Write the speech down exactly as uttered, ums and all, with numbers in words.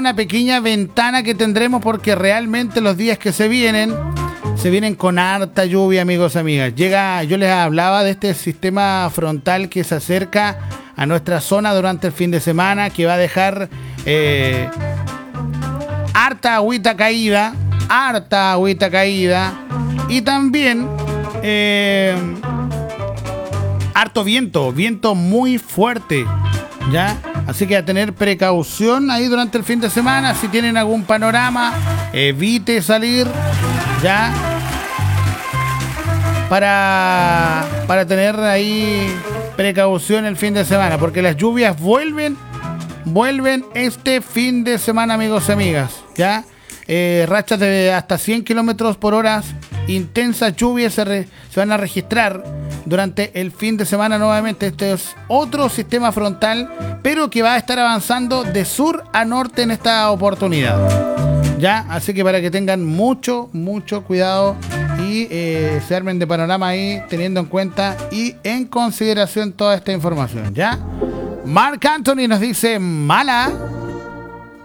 una pequeña ventana que tendremos porque realmente los días que se vienen, se vienen con harta lluvia, amigos, amigas. Llega, yo les hablaba de este sistema frontal que se acerca a nuestra zona durante el fin de semana, que va a dejar eh, harta agüita caída, harta agüita caída y también eh, harto viento, viento muy fuerte, ¿ya? Así que a tener precaución ahí durante el fin de semana. Si tienen algún panorama, evite salir, ¿ya? Para, para tener ahí precaución el fin de semana, porque las lluvias vuelven, vuelven este fin de semana, amigos y amigas, ¿ya? Eh, rachas de hasta cien kilómetros por hora, intensas lluvias se, re, se van a registrar durante el fin de semana nuevamente. Este es otro sistema frontal, pero que va a estar avanzando de sur a norte en esta oportunidad, ¿ya? Así que para que tengan mucho, mucho cuidado y eh, se armen de panorama ahí, teniendo en cuenta y en consideración toda esta información, ¿ya? Marc Anthony nos dice: mala.